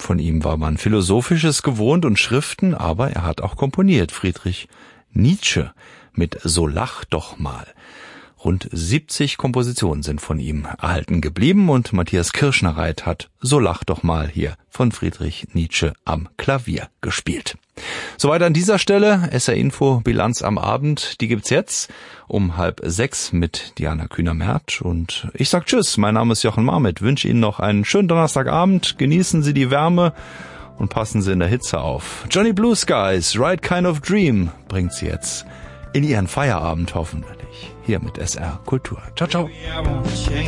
Von ihm war man Philosophisches gewohnt und Schriften, aber er hat auch komponiert. Friedrich Nietzsche mit So lach doch mal. Rund 70 Kompositionen sind von ihm erhalten geblieben und Matthias Kirschner-Reit hat So lach doch mal hier von Friedrich Nietzsche am Klavier gespielt. Soweit an dieser Stelle. SR Info Bilanz am Abend. Die gibt's jetzt um 5:30 mit Diana Kühner-Merth. Und ich sag Tschüss. Mein Name ist Jochen Marmit. Wünsche Ihnen noch einen schönen Donnerstagabend. Genießen Sie die Wärme und passen Sie in der Hitze auf. Johnny Blue Skies, Right Kind of Dream bringt Sie jetzt in Ihren Feierabend hoffentlich. Hier mit SR Kultur. Ciao, ciao.